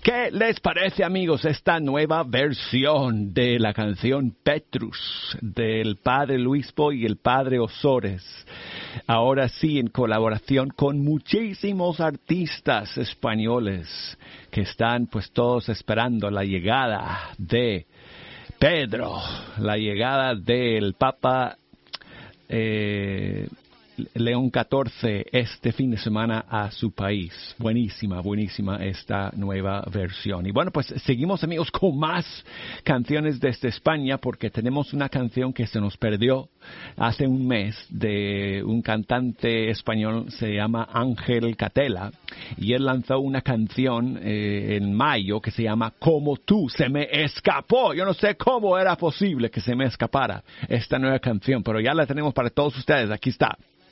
¿Qué les parece, amigos, esta nueva versión de la canción Petrus del padre Luispo y el padre Ozores? Ahora sí, en colaboración con muchísimos artistas españoles que están pues todos esperando la llegada de Pedro, la llegada del Papa León XIV este fin de semana a su país. Buenísima, buenísima esta nueva versión. Y bueno, pues seguimos, amigos, con más canciones desde España, porque tenemos una canción que se nos perdió hace un mes de un cantante español, se llama Ángel Catela, y él lanzó una canción en mayo que se llama Como tú. Se me escapó, yo no sé cómo era posible que se me escapara esta nueva canción, pero ya la tenemos para todos ustedes. Aquí está.